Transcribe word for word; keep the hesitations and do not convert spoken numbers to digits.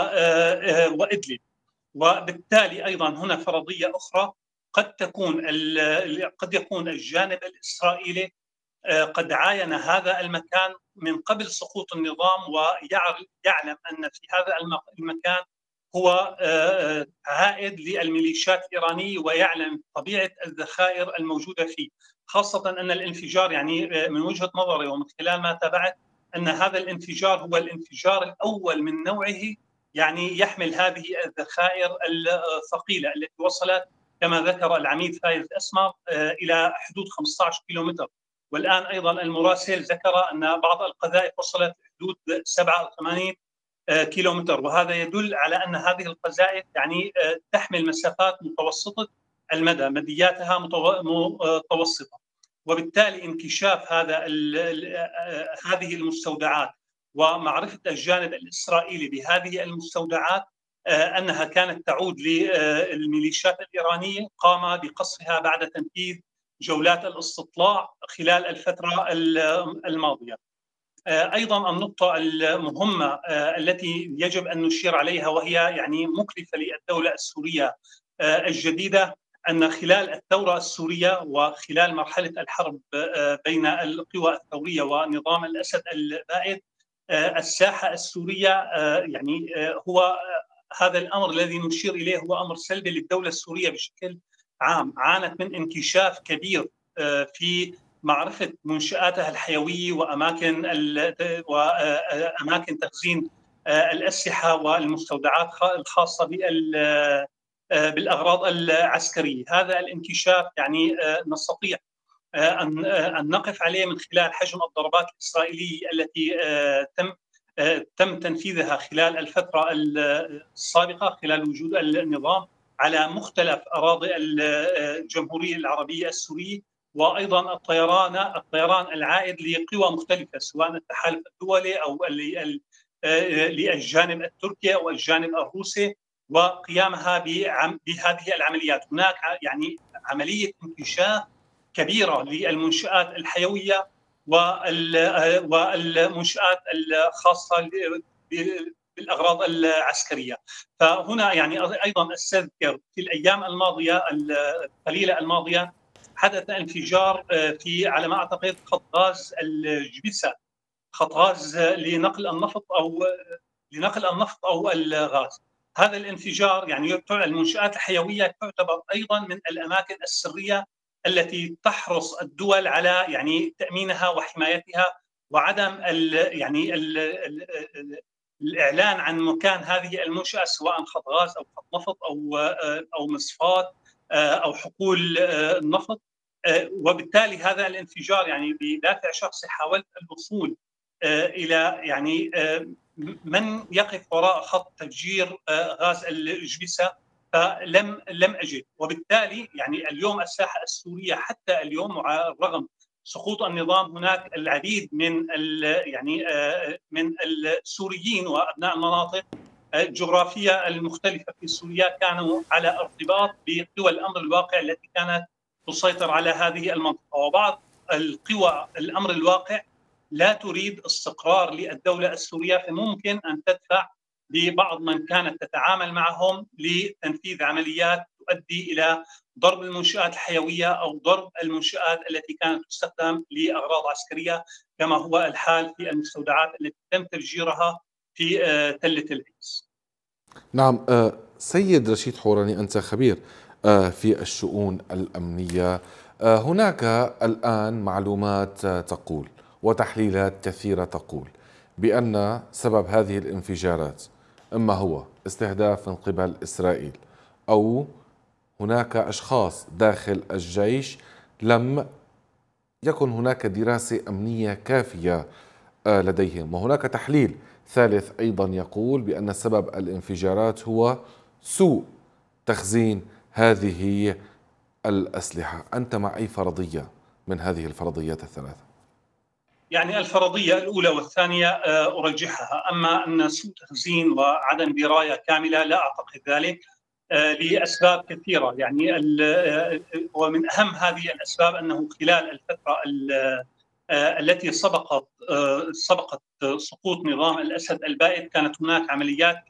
وإدلب. وبالتالي أيضا هنا فرضية أخرى، قد تكون قد يكون الجانب الإسرائيلي قد عاين هذا المكان من قبل سقوط النظام، ويعلم أن في هذا المكان هو عائد للميليشيات الإيرانية، ويعلم طبيعة الذخائر الموجودة فيه، خاصة أن الانفجار يعني من وجهة نظري ومن خلال ما تابعت أن هذا الانفجار هو الانفجار الأول من نوعه، يعني يحمل هذه الذخائر الثقيلة التي وصلت كما ذكر العميد فايز أسمر إلى حدود خمسة عشر كيلومتر. والآن أيضا المراسل ذكر أن بعض القذائف وصلت حدود سبعة أو ثمانية كيلومتر، وهذا يدل على أن هذه القذائف يعني تحمل مسافات متوسطة المدى، مدياتها متوسطة، وبالتالي انكشاف هذا هذه المستودعات ومعرفة الجانب الإسرائيلي بهذه المستودعات أنها كانت تعود للميليشيات الإيرانية، قام بقصفها بعد تنفيذ جولات الاستطلاع خلال الفترة الماضية. أيضا النقطة المهمة التي يجب أن نشير عليها، وهي يعني مكلفة للدولة السورية الجديدة، أن خلال الثورة السورية وخلال مرحلة الحرب بين القوى الثورية ونظام الأسد البائد، الساحة السورية يعني هو هذا الأمر الذي نشير إليه هو أمر سلبي للدولة السورية بشكل عام، عانت من انكشاف كبير في معرفة منشآتها الحيوية وأماكن وأماكن تخزين الأسلحة والمستودعات الخاصة بالأغراض العسكرية. هذا الانكشاف يعني نستطيع أن نقف عليه من خلال حجم الضربات الإسرائيلية التي تم تم تنفيذها خلال الفترة السابقة خلال وجود النظام على مختلف أراضي الجمهورية العربية السورية، وأيضا الطيران الطيران العائد لقوى مختلفة سواء التحالف الدولي أو للجانب التركي أو الجانب الروسي، وقيامها بهذه العمليات. هناك يعني عملية انكشاف كبيرة للمنشآت الحيوية والمنشآت الخاصة بالأغراض العسكرية. فهنا يعني أيضا أستذكر في الأيام الماضية القليلة الماضية حدث انفجار في على ما أعتقد خط غاز الجبسة، خط غاز لنقل النفط أو لنقل النفط أو الغاز. هذا الانفجار يعني المنشآت الحيوية تعتبر أيضا من الأماكن السرية التي تحرص الدول على يعني تأمينها وحمايتها، وعدم ال يعني ال ال الإعلان عن مكان هذه المنشأة سواء خط غاز أو خط نفط أو أو مصفات أو حقول النفط. وبالتالي هذا الانفجار يعني بدافع شخصي حاولت الوصول إلى يعني من يقف وراء خط تفجير غاز الجبسة، فلم لم أجد. وبالتالي يعني اليوم الساحة السورية حتى اليوم رغم سقوط النظام هناك العديد من يعني من السوريين وأبناء المناطق الجغرافية المختلفة في سوريا كانوا على ارتباط بقوى الأمر الواقع التي كانت تسيطر على هذه المنطقة، وبعض القوى الأمر الواقع لا تريد استقرار للدولة السورية، فممكن أن تدفع ببعض من كانت تتعامل معهم لتنفيذ عمليات تؤدي إلى ضرب المنشآت الحيوية أو ضرب المنشآت التي كانت تستخدم لأغراض عسكرية، كما هو الحال في المستودعات التي تم تفجيرها في تلة العيس. نعم سيد رشيد حوراني، أنت خبير في الشؤون الأمنية. هناك الآن معلومات تقول وتحليلات كثيرة تقول بأن سبب هذه الانفجارات إما هو استهداف من قبل إسرائيل، أو هناك أشخاص داخل الجيش لم يكن هناك دراسة أمنية كافية لديهم، وهناك تحليل ثالث أيضا يقول بأن سبب الانفجارات هو سوء تخزين هذه الأسلحة. أنت مع أي فرضية من هذه الفرضيات الثلاثة؟ يعني الفرضية الأولى والثانية أرجحها، أما أن سوء تخزين وعدم دراية كاملة لا أعتقد ذلك لأسباب كثيرة. يعني ومن أهم هذه الأسباب أنه خلال الفترة التي سبقت سبقت سقوط نظام الأسد البائد كانت هناك عمليات